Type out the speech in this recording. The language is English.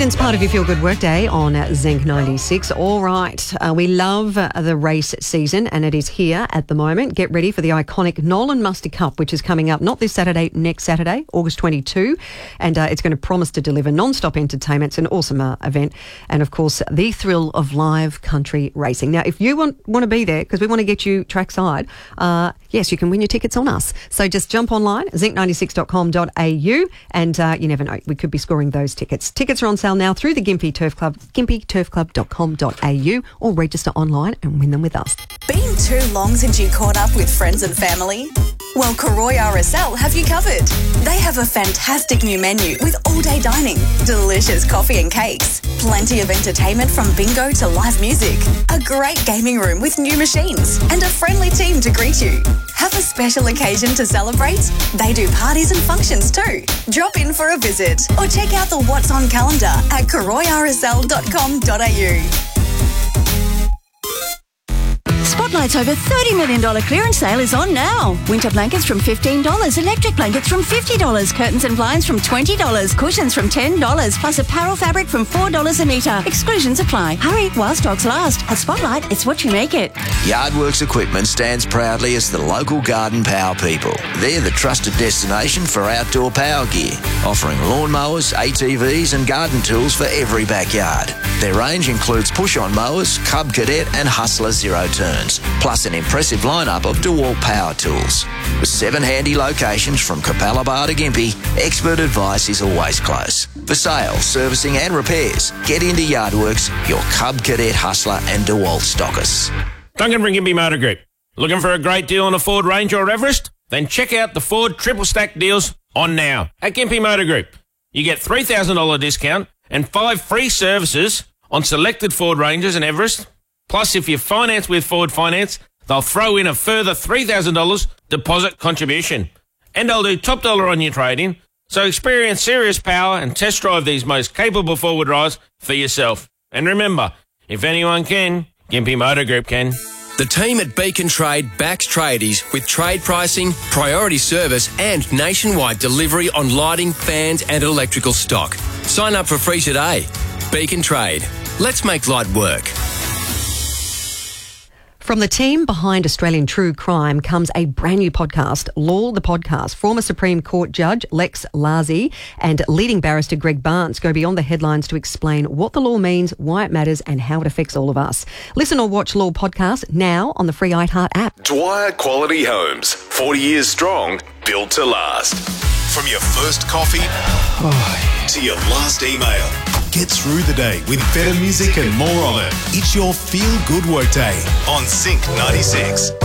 Seconds part of your Feel Good Workday on Zinc 96. All right, we love the race season and it is here at the moment. Get ready for the iconic Nolan Muster Cup, which is coming up not this Saturday, next Saturday, August 22. And it's going to promise to deliver non-stop entertainment. It's an awesome event. And of course, the thrill of live country racing. Now, if you want to be there, because we want to get you trackside, yes, you can win your tickets on us. So just jump online, zinc96.com.au, and you never know, we could be scoring those tickets. Tickets are on sale now through the Gympie Turf Club, gympieturfclub.com.au, or register online and win them with us. Been too long since you caught up with friends and family? Well, Karoy RSL have you covered. They have a fantastic new menu with all-day dining, delicious coffee and cakes, plenty of entertainment from bingo to live music, a great gaming room with new machines, and a friendly team to greet you. Have a special occasion to celebrate? They do parties and functions too. Drop in for a visit or check out the What's On calendar at karoyrsl.com.au. Spotlight's over $30 million clearance sale is on now. Winter blankets from $15, electric blankets from $50, curtains and blinds from $20, cushions from $10, plus apparel fabric from $4 a metre. Exclusions apply. Hurry while stocks last. At Spotlight, it's what you make it. Yardworks Equipment stands proudly as the local garden power people. They're the trusted destination for outdoor power gear, offering lawnmowers, ATVs and garden tools for every backyard. Their range includes push-on mowers, Cub Cadet and Hustler Zero Turns, plus an impressive lineup of DeWalt power tools. With 7 handy locations from Capalaba to Gympie, expert advice is always close. For sales, servicing and repairs, get into Yardworks, your Cub Cadet, Hustler and DeWalt stockers. Duncan from Gympie Motor Group. Looking for a great deal on a Ford Ranger or Everest? Then check out the Ford Triple Stack deals on now at Gympie Motor Group. You get $3,000 discount and 5 free services on selected Ford Rangers and Everest. Plus, if you finance with Ford Finance, they'll throw in a further $3,000 deposit contribution. And they'll do top dollar on your trade-in. So experience serious power and test drive these most capable four-wheel drives for yourself. And remember, if anyone can, Gympie Motor Group can. The team at Beacon Trade backs tradies with trade pricing, priority service and nationwide delivery on lighting, fans and electrical stock. Sign up for free today. Beacon Trade. Let's make light work. From the team behind Australian True Crime comes a brand new podcast, Law the Podcast. Former Supreme Court Judge Lex Larzi and leading barrister Greg Barnes go beyond the headlines to explain what the law means, why it matters and how it affects all of us. Listen or watch Law Podcast now on the free iHeart app. Dwyer Quality Homes, 40 years strong, built to last. From your first coffee to your last email. Get through the day with better music and more of it. It's your Feel Good Workday on Zinc 96.